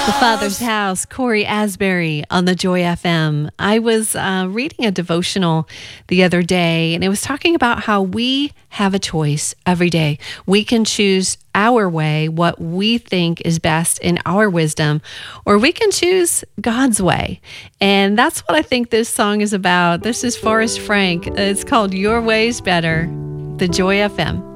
The Father's House, Corey Asbury on the Joy FM. I was reading a devotional the other day, and it was talking about how we have a choice every day. We can choose our way, what we think is best in our wisdom, or we can choose God's way. And that's what I think this song is about. This is Forrest Frank. It's called Your Way's Better, the Joy FM.